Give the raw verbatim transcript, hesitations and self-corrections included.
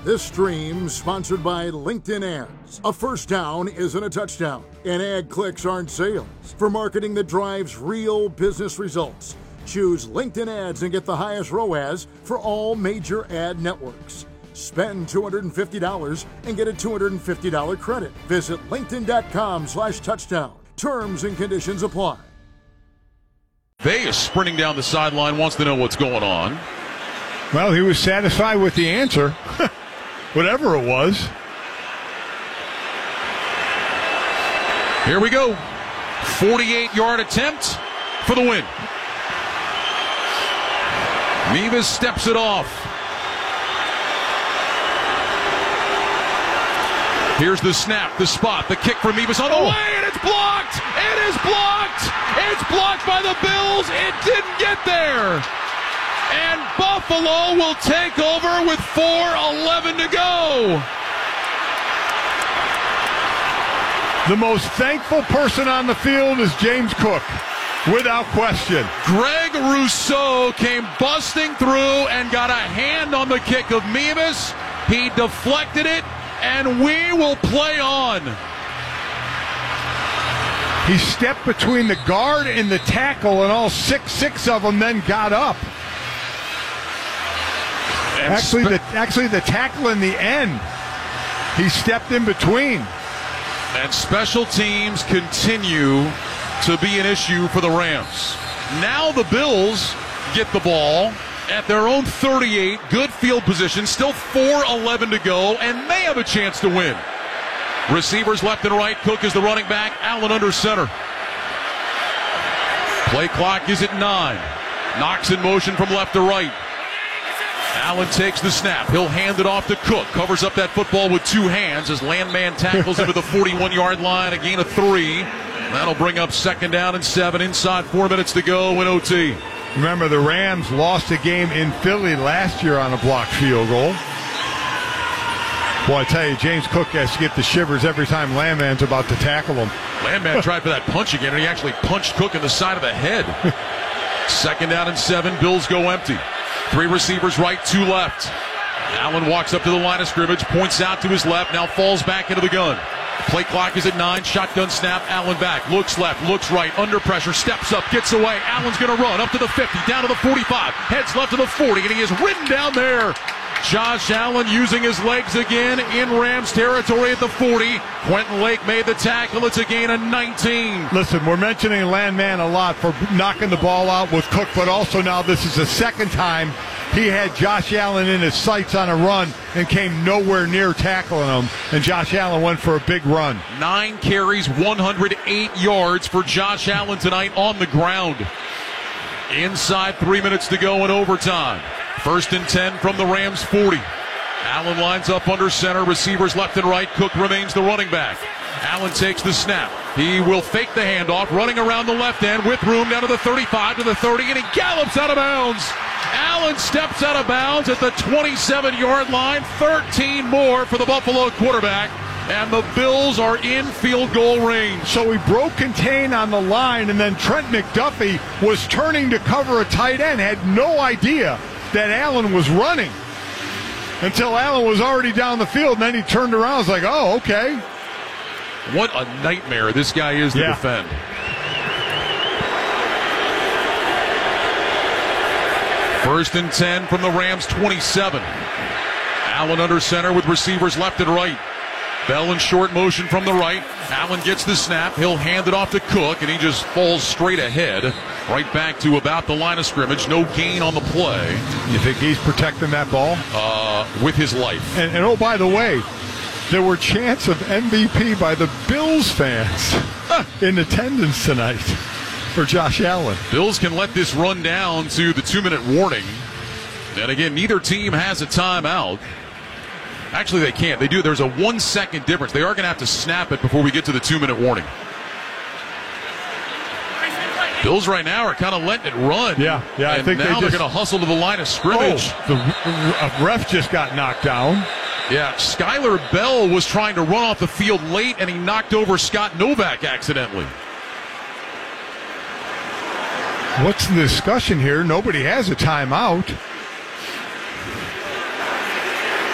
This stream sponsored by LinkedIn Ads. A first down isn't a touchdown, and ad clicks aren't sales. For marketing that drives real business results, choose LinkedIn Ads and get the highest R O A S for all major ad networks. Spend two hundred fifty dollars and get a two hundred fifty dollars credit. Visit linkedin.com slash touchdown. Terms and conditions apply. Vea is sprinting down the sideline, wants to know what's going on. Well, he was satisfied with the answer, whatever it was. Here we go. forty-eight-yard attempt for the win. Mevis steps it off. Here's the snap, the spot, the kick from Mevis on the oh. way, and it's blocked! It is blocked! It's blocked by the Bills. It didn't get there. And Buffalo will take over with four eleven to go. The most thankful person on the field is James Cook, without question. Greg Rousseau came busting through and got a hand on the kick of Mevis. He deflected it, and we will play on. He stepped between the guard and the tackle, and all six, six of them then got up. And actually, spe- the actually the tackle in the end, he stepped in between. And special teams continue to be an issue for the Rams. Now the Bills get the ball at their own thirty-eight, good field position, still four eleven to go, and they have a chance to win. Receivers left and right. Cook is the running back. Allen under center. Play clock is at nine. Knox in motion from left to right. Allen takes the snap. He'll hand it off to Cook. Covers up that football with two hands as Landman tackles him to the forty-one-yard line. A gain of three. That'll bring up second down and seven. Inside four minutes to go in O T. Remember, the Rams lost a game in Philly last year on a blocked field goal. Boy, I tell you, James Cook has to get the shivers every time Landman's about to tackle him. Landman tried for that punch again, and he actually punched Cook in the side of the head. Second down and seven. Bills go empty. Three receivers right, two left. Allen walks up to the line of scrimmage, points out to his left, now falls back into the gun. Play clock is at nine. Shotgun snap. Allen back. Looks left. Looks right. Under pressure. Steps up. Gets away. Allen's going to run up to the fifty. Down to the forty-five. Heads left to the forty. And he is ridden down there. Josh Allen using his legs again in Rams territory at the forty. Quentin Lake made the tackle. It's a gain of nineteen. Listen, we're mentioning Landman a lot for knocking the ball out with Cook, but also now this is the second time he had Josh Allen in his sights on a run and came nowhere near tackling him, and Josh Allen went for a big run. Nine carries, one hundred eight yards for Josh Allen tonight on the ground. Inside three minutes to go in overtime. First and ten from the Rams forty. Allen lines up under center. Receivers left and right. Cook remains the running back. Allen takes the snap. He will fake the handoff, running around the left end with room down to the thirty-five, to the thirty, and he gallops out of bounds. Allen steps out of bounds at the twenty-seven-yard line. thirteen more for the Buffalo quarterback. And the Bills are in field goal range. So he broke contain on the line, and then Trent McDuffie was turning to cover a tight end, had no idea that Allen was running until Allen was already down the field, and then he turned around and was like, oh, okay. What a nightmare this guy is to yeah. defend. First and ten from the Rams twenty-seven. Allen under center with receivers left and right. Bell in short motion from the right. Allen gets the snap. He'll hand it off to Cook, and he just falls straight ahead. Right back to about the line of scrimmage. No gain on the play. You think he's protecting that ball? Uh, with his life. And, and oh, by the way, there were chants of M V P by the Bills fans in attendance tonight for Josh Allen. Bills can let this run down to the two-minute warning. And again, neither team has a timeout. Actually, they can't. They do. There's a one-second difference. They are going to have to snap it before we get to the two-minute warning. Bills right now are kind of letting it run. Yeah, yeah. And I think now they they're just... going to hustle to the line of scrimmage. Oh, the uh, ref just got knocked down. Yeah, Skylar Bell was trying to run off the field late, and he knocked over Scott Novak accidentally. What's the discussion here? Nobody has a timeout.